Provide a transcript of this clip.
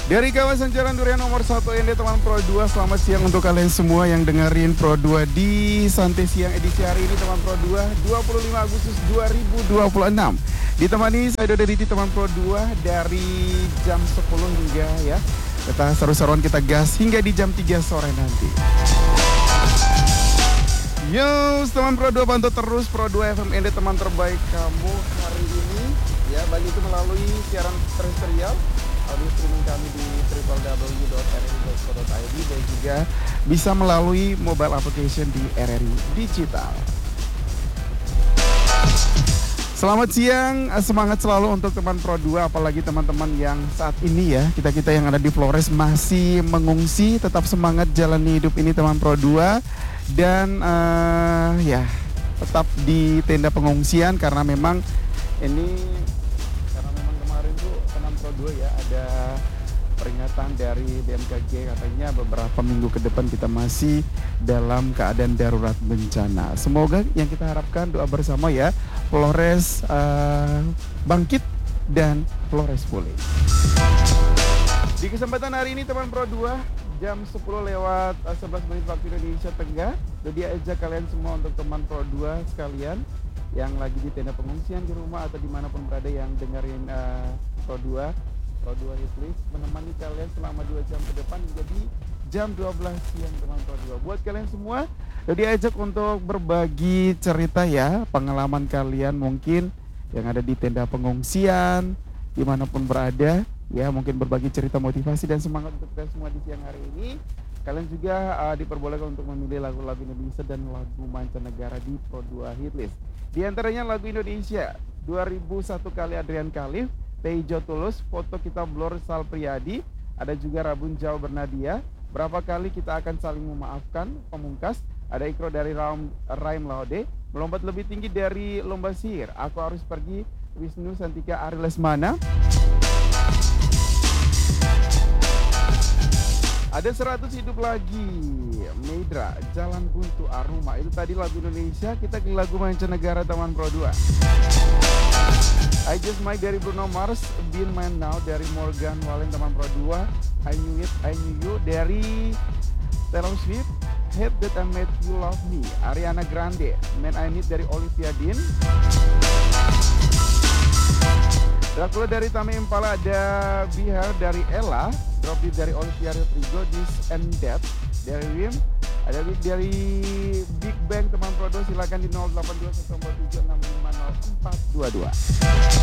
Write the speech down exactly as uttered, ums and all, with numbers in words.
Dari kawasan Jalan Durian nomor satu N D teman Pro dua, selamat siang untuk kalian semua yang dengerin Pro dua di Santai Siang edisi hari ini teman Pro dua, dua puluh lima Agustus dua ribu dua puluh enam. Ditemani saya Dodo Diti teman Pro dua dari jam sepuluh hingga ya. Kita seru-seruan kita gas hingga di jam tiga sore nanti. Yo, teman Pro dua pantau terus Pro dua F M N D teman terbaik kamu hari ini ya, baik itu melalui siaran terestrial, audio streaming kami di w w w dot r r i dot co dot i d dan juga bisa melalui mobile application di R R I Digital. Selamat siang, semangat selalu untuk teman Pro dua, apalagi teman-teman yang saat ini ya, kita-kita yang ada di Flores masih mengungsi, tetap semangat jalani hidup ini teman Pro dua. Dan uh, ya tetap di tenda pengungsian karena memang ini karena memang kemarin tuh teman Pro dua ya ada peringatan dari B M K G, katanya beberapa minggu ke depan kita masih dalam keadaan darurat bencana. Semoga yang kita harapkan doa bersama ya, Flores uh, bangkit dan Flores pulih. Di kesempatan hari ini teman Pro dua, jam sepuluh lewat sebelas menit waktu Indonesia Tenggara, jadi ajak kalian semua untuk teman Pro dua sekalian yang lagi di tenda pengungsian di rumah atau dimanapun berada yang dengerin uh, Pro dua, Pro dua Hitlist menemani kalian selama dua jam ke depan jadi jam dua belas siang teman Pro dua. Buat kalian semua, jadi ajak untuk berbagi cerita ya, pengalaman kalian mungkin yang ada di tenda pengungsian, dimanapun berada. Ya, mungkin berbagi cerita motivasi dan semangat untuk kita semua di siang hari ini. Kalian juga uh, diperbolehkan untuk memilih lagu-lagu Indonesia dan lagu mancanegara di Pro dua Hitlist. Di antaranya lagu Indonesia dua ribu satu kali Adrian Khalif, Tejo Tulus, Foto Kita Blur Sal Priadi, ada juga Rabun Jauh Bernadia, Berapa Kali Kita Akan Saling Memaafkan, Pemungkas, ada Ikro dari Raum, Raim Laude, Melompat Lebih Tinggi dari Lomba Sihir, Aku Harus Pergi, Wisnu Santika Ari Lesmana. Ada seratus Hidup Lagi, Medra, Jalan Buntu Aruma. Itu tadi lagu Indonesia, kita ke lagu mancanegara teman Pro dua. I Just Might dari Bruno Mars, Been Mine Now dari Morgan Wallen teman Pro dua. I Knew It, I Knew You dari Taylor Swift. Hate That I Made You Love Me, Ariana Grande. Man I Need dari Olivia Dean. Dracula dari Tame Impala, ada Bihar dari Ella, Drop It dari Olivia Rodrigo, This and That dari Wim, ada Big dari Big Bang teman Pro dua, silakan di nol delapan dua satu empat tujuh enam lima nol empat dua dua.